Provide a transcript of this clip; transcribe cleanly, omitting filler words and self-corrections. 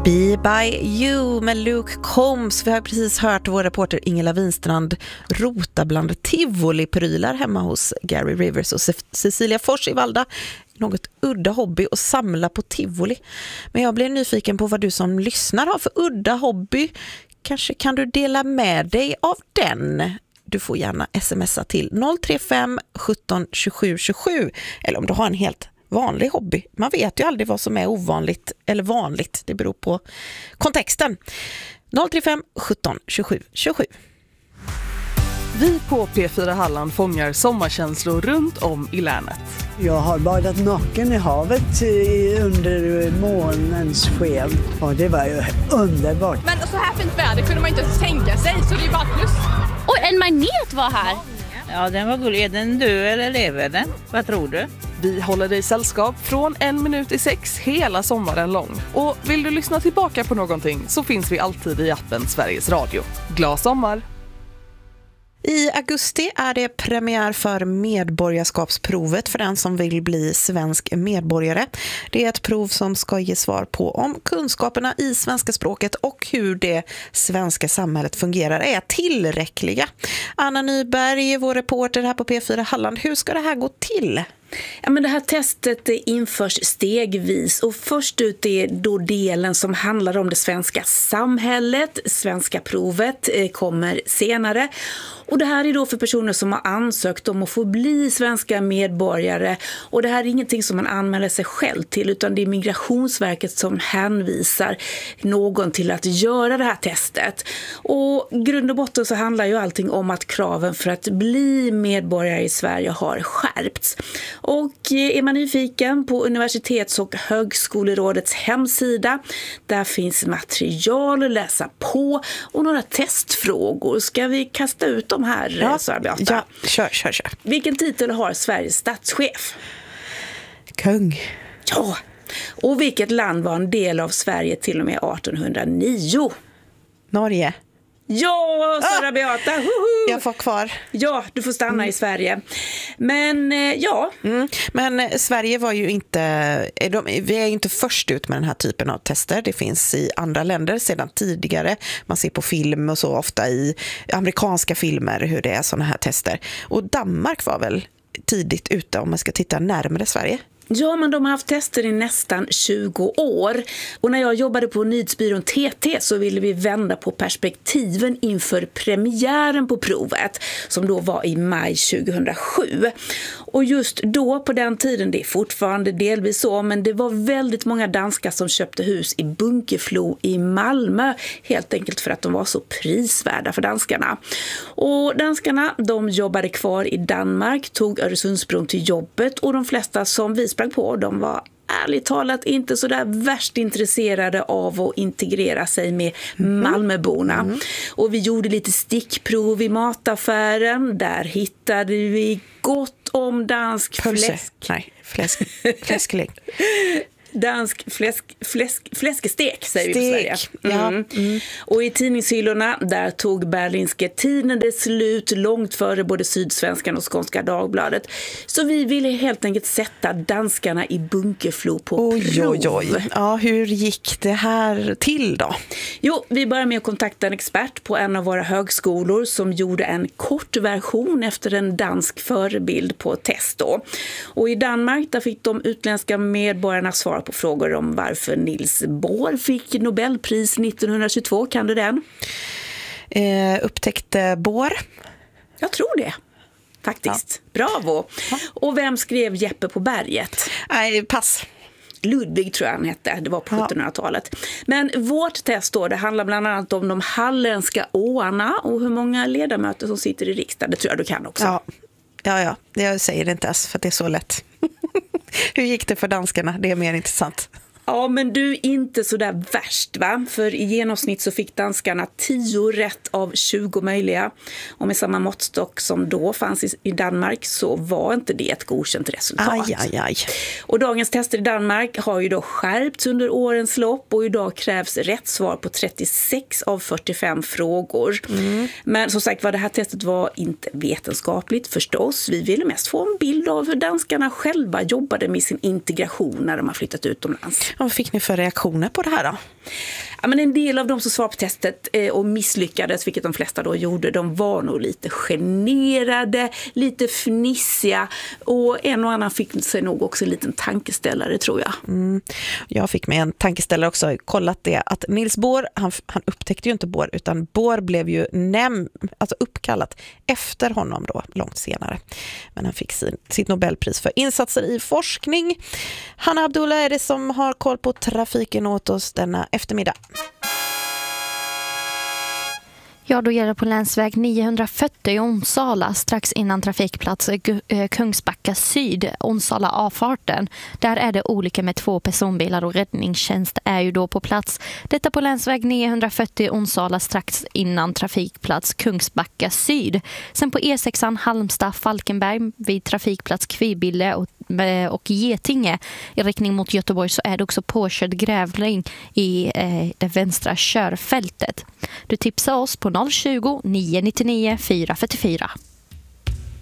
Be by you med Luke Combs. Vi har precis hört vår reporter Ingela Winstrand rota bland tivoli-prylar hemma hos Gary Rivers och Cecilia Fors i Valda. Något udda hobby att samla på tivoli. Men jag blir nyfiken på vad du som lyssnar har för udda hobby. Kanske kan du dela med dig av den. Du får gärna smsa till 035 17 27 27 eller om du har en helt vanlig hobby. Man vet ju aldrig vad som är ovanligt eller vanligt. Det beror på kontexten. 035 17 27 27. Vi på P4 Halland fångar sommarkänslor runt om i länet. Jag har badat naken i havet under månens sken. Och det var ju underbart. Men så här fint väder kunde man inte ens tänka sig, så det är bara plus. Och en magnet var här. Ja, den var gullig. Är den död eller lever den? Vad tror du? Vi håller dig sällskap från 5:01 hela sommaren lång. Och vill du lyssna tillbaka på någonting så finns vi alltid i appen Sveriges Radio. Glad sommar! I augusti är det premiär för medborgarskapsprovet för den som vill bli svensk medborgare. Det är ett prov som ska ge svar på om kunskaperna i svenska språket och hur det svenska samhället fungerar är tillräckliga. Anna Nyberg, vår reporter här på P4 Halland, hur ska det här gå till? Ja, men det här testet införs stegvis och först ut är då delen som handlar om det svenska samhället. Svenska provet kommer senare. Och det här är då för personer som har ansökt om att få bli svenska medborgare. Och det här är ingenting som man anmäler sig själv till, utan det är Migrationsverket som hänvisar någon till att göra det här testet. Och grund och botten så handlar ju allting om att kraven för att bli medborgare i Sverige har skärpts. Och är man nyfiken på Universitets- och högskolerådets hemsida, där finns material att läsa på och några testfrågor. Ska vi kasta ut dem här, Sara Beata? Ja, kör. Vilken titel har Sveriges statschef? Kung. Ja. Och vilket land var en del av Sverige till och med 1809? Norge. Ja, Sara Beata. Jag får kvar. Ja, du får stanna i Sverige. Men ja. Men Sverige var ju inte, vi är inte först ut med den här typen av tester. Det finns i andra länder sedan tidigare. Man ser på film och så ofta i amerikanska filmer hur det är sådana här tester. Och Danmark var väl tidigt ute om man ska titta närmare Sverige. Ja, men de har haft tester i nästan 20 år. Och när jag jobbade på nyhetsbyrån TT så ville vi vända på perspektiven inför premiären på provet, som då var i maj 2007. Och just då, på den tiden, det är fortfarande delvis så, men det var väldigt många danskar som köpte hus i Bunkeflo i Malmö, helt enkelt för att de var så prisvärda för danskarna. Och danskarna, de jobbade kvar i Danmark, tog Öresundsbron till jobbet, och de flesta som vi sprang på, de var ärligt talat inte så där värst intresserade av att integrera sig med Malmöborna. Och vi gjorde lite stickprov i mataffären. Där hittade vi gott om dansk fläsk. Nej, fläskling. Dansk fläskestek säger vi på Sverige. Ja. Och i tidningshyllorna där tog Berlingske Tidningen det slut långt före både Sydsvenskan och Skånska Dagbladet. Så vi ville helt enkelt sätta danskarna i Bunkeflo på prov. Ja, hur gick det här till då? Jo, vi började med att kontakta en expert på en av våra högskolor som gjorde en kort version efter en dansk förebild på test då. Och i Danmark där fick de utländska medborgarna svar på frågor om varför Niels Bohr fick Nobelpris 1922. Kan du den? Upptäckte Bohr? Jag tror det. Faktiskt. Ja. Bravo. Ja. Och vem skrev Jeppe på berget? Nej, pass. Ludvig tror jag han hette, det var på 1700-talet. Men vårt test då, det handlar bland annat om de halländska åarna och hur många ledamöter som sitter i riksdagen. Det tror jag du kan också. Ja, jag säger det inte ens för att det är så lätt. Hur gick det för danskarna? Det är mer intressant. Ja, men du är inte så där värst, va? För i genomsnitt så fick danskarna 10 rätt av 20 möjliga. Och med samma måttstock som då fanns i Danmark så var inte det ett godkänt resultat. Aj. Och dagens tester i Danmark har ju då skärpts under årens lopp och idag krävs rätt svar på 36 av 45 frågor. Men som sagt, det här testet var inte vetenskapligt förstås. Vi ville mest få en bild av hur danskarna själva jobbade med sin integration när de har flyttat utomlands. Vad fick ni för reaktioner på det här då? Ja, men en del av de som svarade på testet och misslyckades, vilket de flesta då gjorde, de var nog lite generade, lite fnissiga, och en och annan fick sig nog också en liten tankeställare, tror jag. Jag fick med en tankeställare också, kollat det, att Niels Bohr, han upptäckte ju inte Bohr, utan Bohr blev ju uppkallat efter honom då, långt senare. Men han fick sitt Nobelpris för insatser i forskning. Hanna Abdullah är det som har koll på trafiken åt oss denna eftermiddag. Ja, då gäller på länsväg 940 i Onsala, strax innan trafikplats Kungsbacka syd, Onsala avfarten. Där är det olika med 2 personbilar och räddningstjänst är ju då på plats. Detta på länsväg 940 Onsala, strax innan trafikplats Kungsbacka syd. Sen på E6 Halmstad Falkenberg vid trafikplats Kvibille och Getinge i riktning mot Göteborg, så är det också påkörd grävling i det vänstra körfältet. Du tipsar oss på 020 999 444.